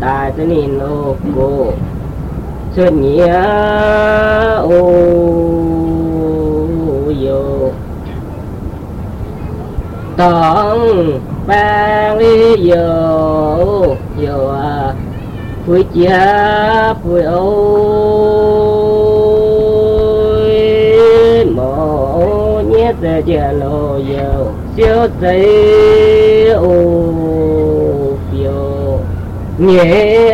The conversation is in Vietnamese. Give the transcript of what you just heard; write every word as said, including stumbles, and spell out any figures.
tài cho nên ô cô xuất nghĩa ô yo tổng bang đi yo yo à vui chia vui ôi mồ nhét ra chia lô yo siêu tây ô phiêu nhẹ